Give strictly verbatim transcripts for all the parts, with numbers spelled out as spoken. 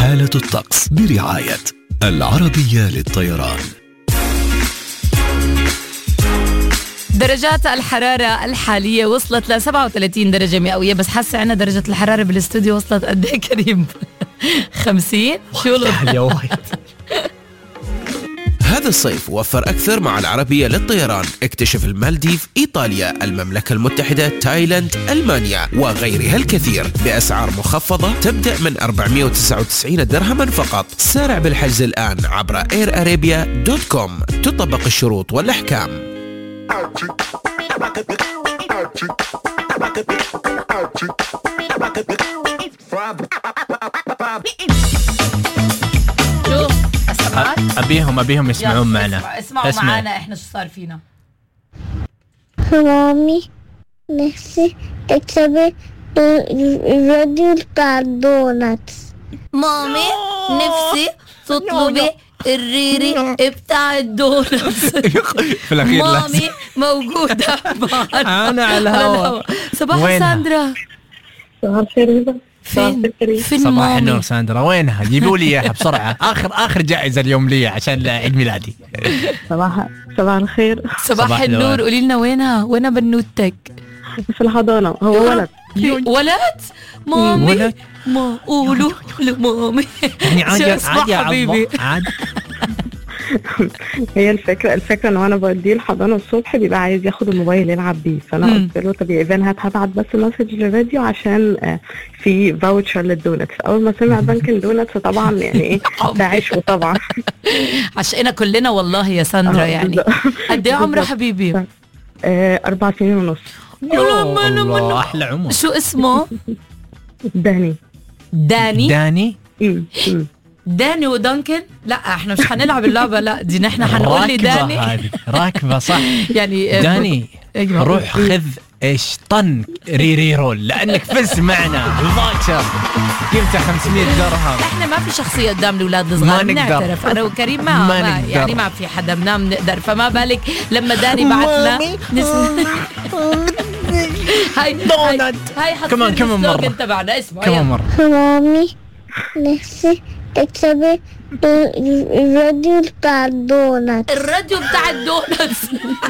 حالة الطقس برعاية العربية للطيران. درجات الحرارة الحالية وصلت ل سبعة وثلاثين درجة مئوية، بس حاسة عنا درجة الحرارة بالاستوديو وصلت قد ايه كريم؟ خمسين؟ شو يا هذا الصيف وفر أكثر مع العربية للطيران. اكتشف المالديف، إيطاليا، المملكة المتحدة، تايلاند، ألمانيا وغيرها الكثير بأسعار مخفضة تبدأ من أربعمائة وتسعة وتسعين درهما فقط. سارع بالحجز الآن عبر اير ارابيا دوت كوم. تطبق الشروط والأحكام. أبيهم أبيهم يسمعون معنا. اسمعوا اسمع. معنا إحنا شو صار فينا. مامي نفسي تكسبي الراديو بتاع الدوناتس. مامي نفسي تطلبي الريري بتاع الدوناتس. في الأخير مامي موجودة معنا. أنا على الهواء. صباح ساندرا. صباح الخير. فين فين صباح النور ساندرا، وينها؟ جيبوا لي اياها بسرعه. اخر اخر جائزه اليوم لي عشان عيد ميلادي. صباح صباح الخير. صباح, صباح النور. قولي لنا وينها؟ وين بنوتك؟ في الحضانه. هو ولد. ولد؟ مامي ولد؟ ما قولوا لمامي. يعني عادي عادي حبيبي. عادي. هي الفكره الفكره ان انا بوديه الحضانه الصبح بيبقى عايز ياخد الموبايل يلعب بيه، فانا قلت له طب يا ايفان هتبعت بس مسج للراديو عشان في فاوتشر للدونتس. اول ما سمع دانكن دونتس طبعا يعني ايه ده عشوه طبعا. عشقنا كلنا والله يا ساندرا. يعني قد ايه عمره حبيبي؟ آه اربع سنين ونص. الله احلى عمر. شو اسمه؟ داني. داني داني داني ودانكن. لا احنا مش هنلعب اللعبه، لا دي نحن هنقول لي داني. هذه راكبه صح. يعني داني روح خذ ايش طن ريري رول لانك فز معنا بالفاوتشر جبتها خمسمية درهم. احنا ما في شخصيه قدام الاولاد الصغار بنعترف انا وكريم ما, ما, ما يعني ما في حدا بنام نقدر، فما بالك لما داني بعثنا نسمع. هاي دونت هاي كمان كمان مره تبعنا. اسمع كمان مره. مامي نفسي تكسبي الراديو بتاع الدوناتس. الراديو بتاع الدوناتس.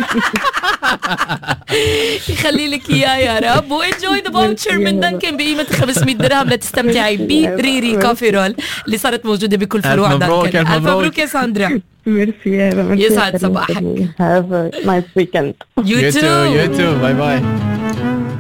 يخلي لك اياه يا رب. وانجوي ذا فاوتشر من دانكن بقيمه خمسمية درهم لتستمتعي بريري كافي رول اللي صارت موجوده بكل فروع دانكن. الف مبروك يا ساندرا. ميرسي يا يسعد صباحك. Have a nice weekend. You too. You too. Bye bye.